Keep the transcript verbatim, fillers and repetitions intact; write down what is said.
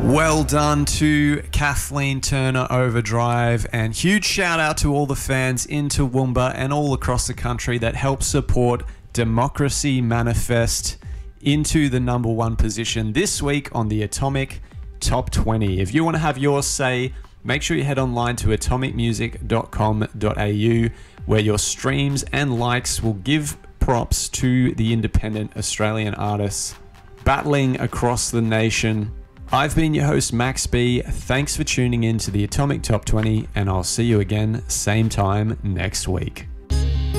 Well done to Kathleen Turner Overdrive, and huge shout out to all the fans in Toowoomba and all across the country that help support Democracy Manifest into the number one position this week on the Atomic Top twenty. If you want to have your say, make sure you head online to atomic music dot com dot a u, where your streams and likes will give props to the independent Australian artists battling across the nation. I've been your host, Max B. Thanks for tuning in to the Atomic Top twenty, and I'll see you again same time next week.